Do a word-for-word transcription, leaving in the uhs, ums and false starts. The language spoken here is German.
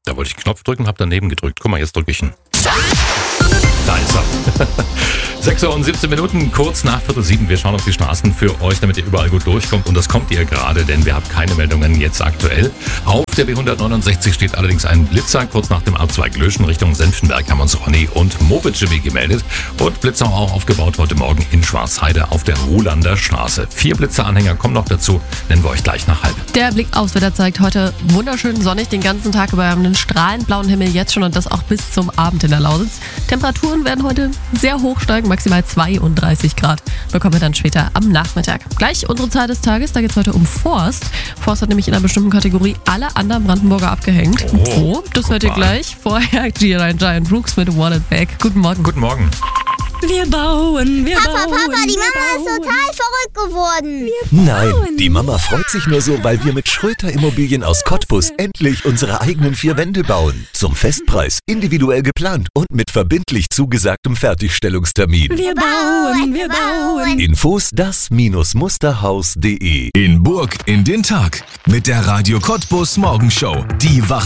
Da wollte ich den Knopf drücken, habe daneben gedrückt. Guck mal, jetzt drücke ich ihn. Da ist er. sechs Uhr und siebzehn Minuten, kurz nach Viertel sieben. Wir schauen auf die Straßen für euch, damit ihr überall gut durchkommt. Und das kommt ihr gerade, denn wir haben keine Meldungen jetzt aktuell. Auf der B hundertneunundsechzig steht allerdings ein Blitzer. Kurz nach dem A-Zweig Löschen Richtung Senftenberg haben uns Ronny und Moped Jimmy gemeldet. Und Blitzer auch aufgebaut heute Morgen in Schwarzheide auf der Ruhlander Straße. Vier Blitzeranhänger kommen noch dazu, nennen wir euch gleich nach halb. Der Blick aufs Wetter zeigt heute wunderschön sonnig den ganzen Tag über einen strahlend blauen Himmel jetzt schon und das auch bis zum Abend in der Lausitz. Temperaturen werden heute sehr hoch steigen, maximal zweiunddreißig Grad bekommen wir dann später am Nachmittag. Gleich unsere Zahl des Tages, da geht es heute um Forst. Forst hat nämlich in einer bestimmten Kategorie alle anderen Brandenburger abgehängt. Oh, Wo? Das hört ihr gleich. Vorher Giant Brooks mit Wallet Back. Guten Morgen. Guten Morgen. Wir bauen, wir Papa, bauen. Papa, die wir Mama ist bauen. total verrückt geworden. Nein, die Mama freut sich nur so, weil wir mit Schröter Immobilien aus Cottbus endlich unsere eigenen vier Wände bauen. Zum Festpreis, individuell geplant und mit verbindlich zugesagtem Fertigstellungstermin. Wir bauen, wir bauen. Infos das Musterhaus punkt de. In Burg in den Tag mit der Radio Cottbus Morgenshow. Die Wach